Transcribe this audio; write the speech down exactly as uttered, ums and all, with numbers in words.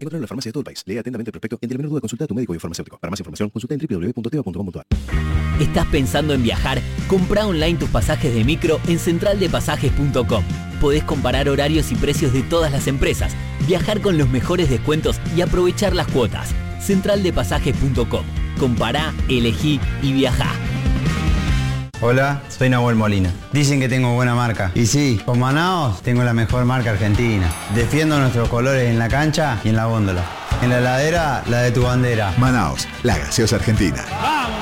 encontrar en la farmacia de todo el país. Lee atentamente el prospecto y ante la menor duda consulta a tu médico y farmacéutico. Para más información, consulta en doble u doble u doble u punto teva punto com punto a r. ¿Estás pensando en viajar? Comprá online tus pasajes de micro en central de pasajes punto com. Podés comparar horarios y precios de todas las empresas, viajar con los mejores descuentos y aprovechar las cuotas. central de pasajes punto com. Compará, elegí y viajá. Hola, soy Nahuel Molina. Dicen que tengo buena marca. Y sí, con Manaos tengo la mejor marca argentina. Defiendo nuestros colores en la cancha y en la góndola. En la heladera, la de tu bandera. Manaos, la gaseosa argentina. ¡Vamos!